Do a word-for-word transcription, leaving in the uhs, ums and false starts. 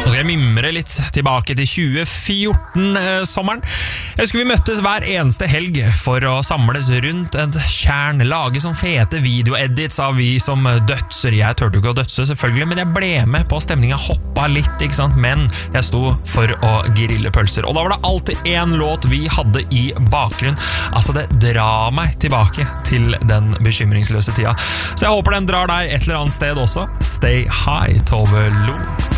Nå skal jeg mimre litt tilbake til tjue fjorten-sommeren. Jeg husker vi møttes hver eneste helg for å samles rundt et kjern, lage sånn fete videoedits av vi som dødser. Jeg tørte jo ikke å dødse selvfølgelig, men jeg ble med på stemningen, hoppa litt, ikke sant? Men jeg sto for å grille pølser. Og da var det alltid en låt vi hadde i bakgrunn. Altså, det drar meg tilbake til den bekymringsløse tida. Så jeg håper den drar deg et eller annet sted også. Stay high, Tove Lo.